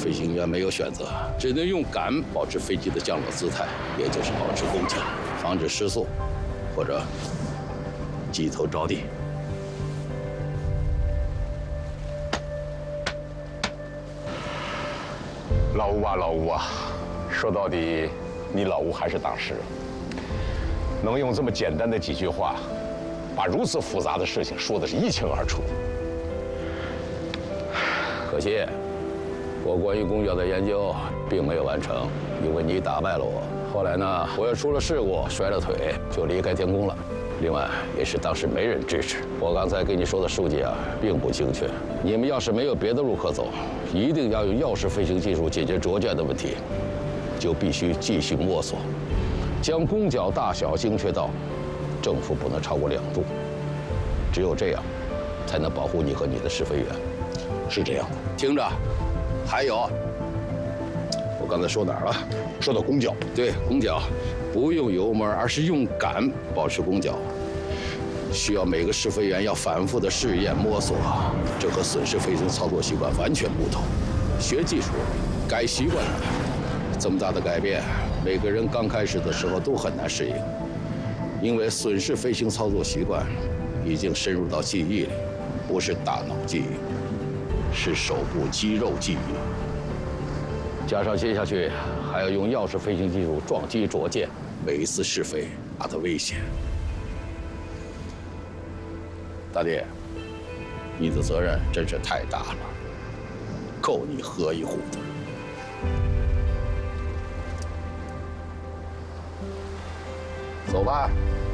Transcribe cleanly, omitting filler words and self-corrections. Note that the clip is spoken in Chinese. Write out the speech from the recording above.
飞行员没有选择，只能用杆保持飞机的降落姿态，也就是保持弓角，防止失速或者机头着地。 老吴啊，老吴啊，说到底，你老吴还是大师，能用这么简单的几句话，把如此复杂的事情说的是一清二楚。 可惜，我关于弓角的研究并没有完成，因为你打败了我。后来呢，我又出了事故，摔了腿，就离开天宫了。另外，也是当时没人支持。我刚才跟你说的数据啊，并不精确。你们要是没有别的路可走，一定要用钥匙飞行技术解决拙见的问题，就必须继续摸索，将弓角大小精确到正负不能超过2度。只有这样，才能保护你和你的试飞员。 是这样的。 听着，还有，我刚才说哪儿了？ 说到弓角， 对，弓角不用油门，而是用杆保持弓角，需要每个试飞员要反复的试验摸索，这和损失飞行操作习惯完全不同。学技术，改习惯了，这么大的改变，每个人刚开始的时候都很难适应，因为损失飞行操作习惯已经深入到记忆里，不是大脑记忆，是手部肌肉记忆。加上接下去还要用钥匙飞行技术撞击着舰，每一次试飞它的危险。大弟，你的责任真是太大了，够你喝一壶的。走吧。